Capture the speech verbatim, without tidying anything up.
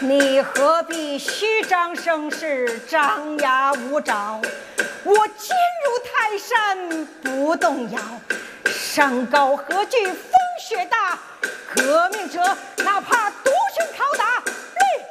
你何必虚张声势，张牙舞爪？我坚如泰山不动摇，山高何惧风雪大，革命者